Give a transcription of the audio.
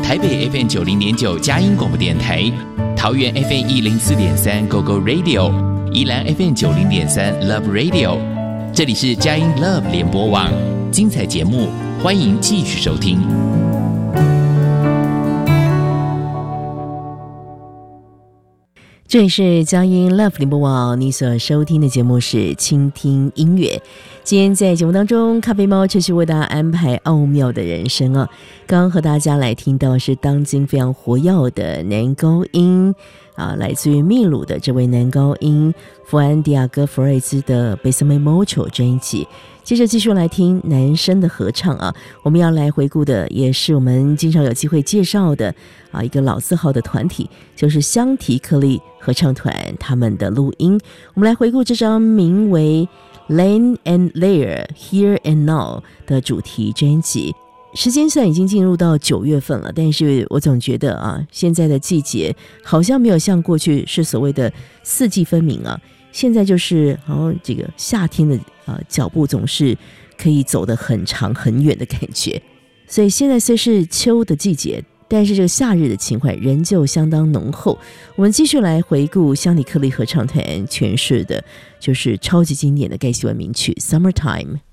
台北 FM90.9 佳音广播电台，桃园 FM104.3 GO GO Radio， 宜兰 FM90.3 Love Radio。这里是佳音 Love 联播网，精彩节目，欢迎继续收听。 这里是佳音 Love 联播网，你所收听的节目是倾听音乐。今天在节目当中，咖啡猫持续为大家安排奥妙的人生啊。刚刚和大家来听到是当今非常活跃的男高音来自于秘鲁的这位男高音弗安迪亚哥·弗瑞兹的《Besame Mucho》专辑。接着继续来听男生的合唱啊，我们要来回顾的也是我们经常有机会介绍的一个老字号的团体，就是香缇克利合唱团他们的录音。我们来回顾这张名为 Lane and Layer Here and Now 的主题专辑。时间虽然已经进入到9月份了，但是我总觉得现在的季节好像没有像过去是所谓的四季分明啊，现在就是好像这个夏天的脚步总是可以走得很长很远的感觉。所以现在虽是秋的季节，但是这个夏日的情怀仍旧相当浓厚。我们继续来回顾香缇克利合唱团诠释的就是超级经典的盖希文名曲 Summertime。